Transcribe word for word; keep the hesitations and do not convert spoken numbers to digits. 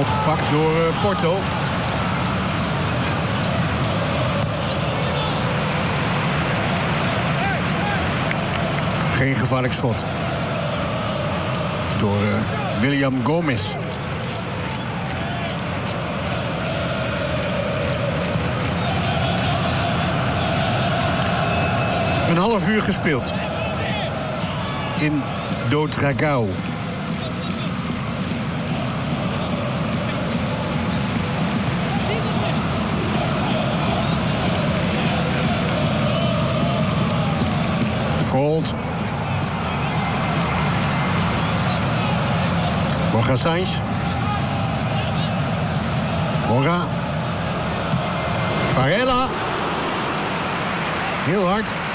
Opgepakt door uh, Porto. Geen gevaarlijk schot. Door uh, William Gomez. Een half uur gespeeld. In Do Dragão. Volt. Borja Sainz. Borja. Varela. Heel hard.